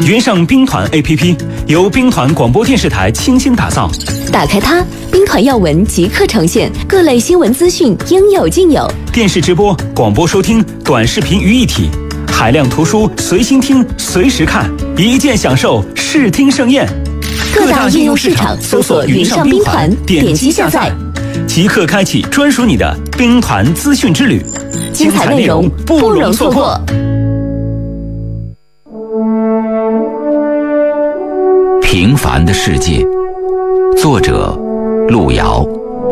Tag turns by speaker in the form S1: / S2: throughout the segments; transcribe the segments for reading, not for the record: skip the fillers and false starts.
S1: 云上兵团 APP 由兵团广播电视台倾心打造。
S2: 打开它，兵团要闻即刻呈现，各类新闻资讯应有尽有。
S1: 电视直播、广播收听、短视频于一体，海量图书随心听、随时看，一键享受视听盛宴。
S2: 各大应用市场搜索云上兵团，点击下载，
S1: 即刻开启专属你的兵团资讯之旅，
S2: 精彩内容不容错过。
S3: 平凡的世界，作者路遥。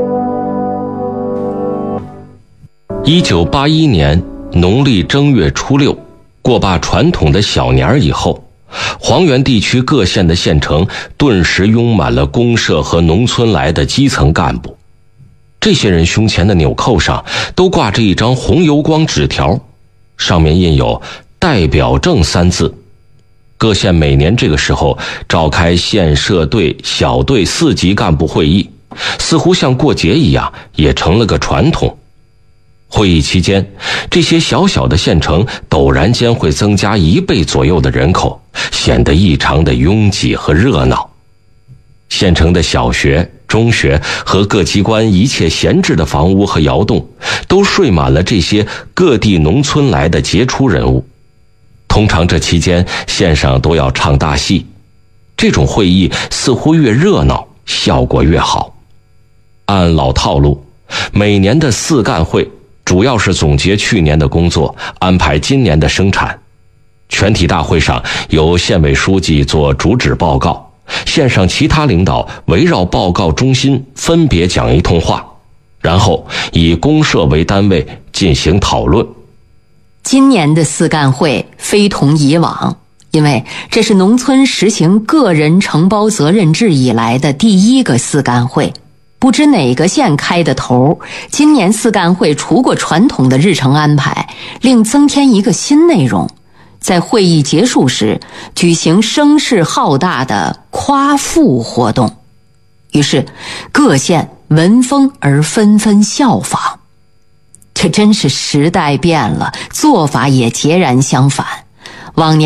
S4: 1981年农历正月初6，过罢传统的小年以后，黄原地区各县的县城顿时拥满了公社和农村来的基层干部。这些人胸前的纽扣上都挂着一张红油光纸条，上面印有代表证3字。各县每年这个时候召开县社队、小队4级干部会议，似乎像过节一样，也成了个传统。会议期间，这些小小的县城陡然间会增加1倍左右的人口，显得异常的拥挤和热闹。县城的小学、中学和各机关一切闲置的房屋和窑洞，都睡满了这些各地农村来的杰出人物。通常这期间县上都要唱大戏，这种会议似乎越热闹效果越好。按老套路，每年的4干会主要是总结去年的工作，安排今年的生产。全体大会上由县委书记做主旨报告，县上其他领导围绕报告中心分别讲一通话，然后以公社为单位进行讨论。
S5: 今年的4干会非同以往，因为这是农村实行个人承包责任制以来的第1个4干会。不知哪个县开的头，今年4干会除过传统的日程安排，另增添一个新内容，在会议结束时举行声势浩大的夸父活动。于是各县闻风而纷纷效仿。这真是时代变了，做法也截然相反。往年